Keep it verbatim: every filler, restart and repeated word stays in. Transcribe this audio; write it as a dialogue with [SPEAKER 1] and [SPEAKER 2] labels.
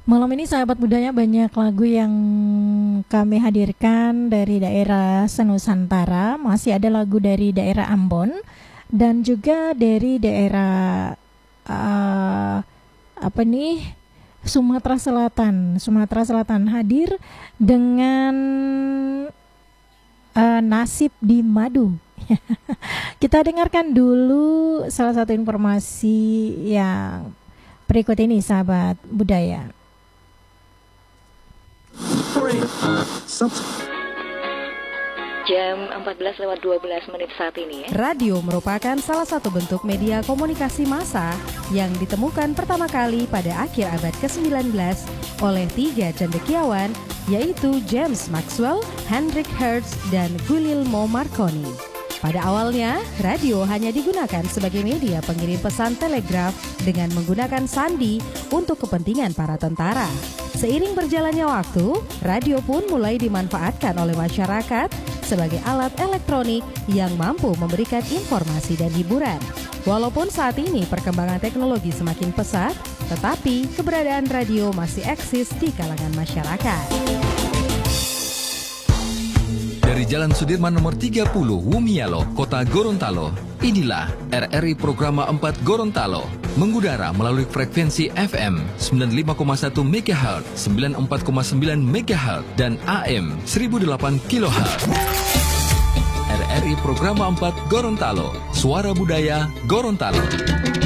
[SPEAKER 1] Malam ini sahabat budaya banyak lagu yang kami hadirkan dari daerah Senusantara. Masih ada lagu dari daerah Ambon dan juga dari daerah uh, apa nih Sumatera Selatan. Sumatera Selatan hadir dengan uh, nasib di madu. Kita dengarkan dulu salah satu informasi yang berikut ini sahabat budaya.
[SPEAKER 2] Jam empat belas lewat dua belas menit saat ini ya.
[SPEAKER 3] Radio merupakan salah satu bentuk media komunikasi massa yang ditemukan pertama kali pada akhir abad kesembilan belas oleh tiga cendekiawan, yaitu James Maxwell, Hendrik Hertz, dan Guglielmo Marconi. Pada awalnya, radio hanya digunakan sebagai media pengirim pesan telegraf dengan menggunakan sandi untuk kepentingan para tentara. Seiring berjalannya waktu, radio pun mulai dimanfaatkan oleh masyarakat sebagai alat elektronik yang mampu memberikan informasi dan hiburan. Walaupun saat ini perkembangan teknologi semakin pesat, tetapi keberadaan radio masih eksis di kalangan masyarakat.
[SPEAKER 4] Dari Jalan Sudirman nomor tiga puluh, Wumialo, Kota Gorontalo, inilah R R I Programa empat Gorontalo, mengudara melalui frekuensi F M sembilan puluh lima koma satu megahertz, sembilan puluh empat koma sembilan megahertz, dan A M seribu delapan kilohertz. R R I Programa empat Gorontalo, Suara Budaya Gorontalo.